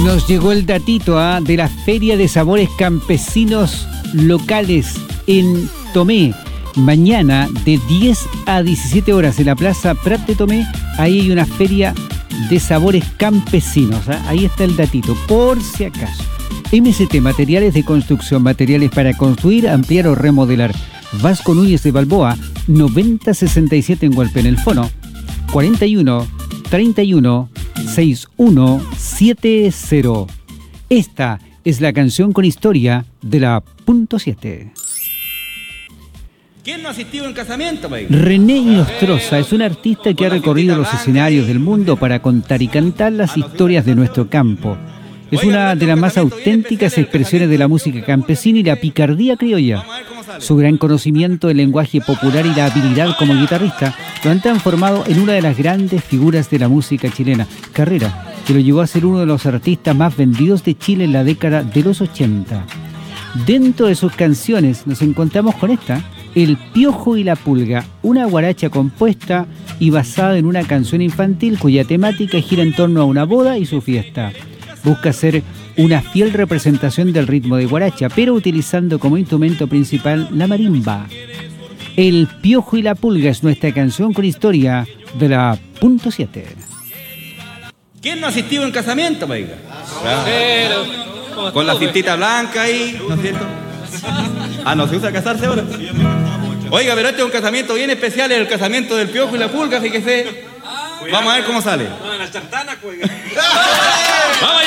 Nos llegó el datito de la Feria de Sabores Campesinos Locales en Tomé. Mañana de 10 a 17 horas en la Plaza Prat de Tomé, ahí hay una feria de sabores campesinos. Ahí está el datito, por si acaso. MST, materiales de construcción, materiales para construir, ampliar o remodelar. Vasco Núñez de Balboa, 9067 en Hualpén. El fono, 41 31 6170. Esta es la canción con historia de la Punto 7. ¿Quién no ha asistido en casamiento, país? René Inostroza es un artista que ha recorrido los escenarios del mundo para contar y cantar las historias de nuestro campo. Es una de las más auténticas expresiones de la música campesina y la picardía criolla. Su gran conocimiento del lenguaje popular y la habilidad como guitarrista lo han transformado en una de las grandes figuras de la música chilena, carrera que lo llevó a ser uno de los artistas más vendidos de Chile en la década de los 80. Dentro de sus canciones nos encontramos con esta, El Piojo y la Pulga, una guaracha compuesta y basada en una canción infantil cuya temática gira en torno a una boda y su fiesta. Busca ser una fiel representación del ritmo de guaracha, pero utilizando como instrumento principal la marimba. El Piojo y la Pulga es nuestra canción con historia de la Punto 7. ¿Quién no ha asistido en casamiento, país? Con la cintita blanca ahí, ¿no es cierto? ¿No se usa casarse ahora? Oiga, pero este es un casamiento bien especial, el casamiento del Piojo y la Pulga, fíjese. Vamos a ver cómo sale. No, en la chartana, pues. Vamos allá.